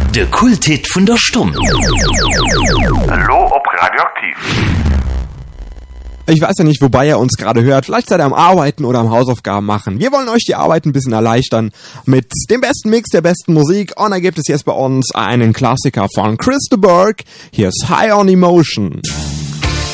Der Kulthit von der Stunde. Hallo ob Radioaktiv. Ich weiß ja nicht, wobei ihr uns gerade hört. Vielleicht seid ihr am Arbeiten oder am Hausaufgaben machen. Wir wollen euch die Arbeit ein bisschen erleichtern mit dem besten Mix der besten Musik. Und da gibt es jetzt bei uns einen Klassiker von Chris de Burgh. Hier ist High on Emotion.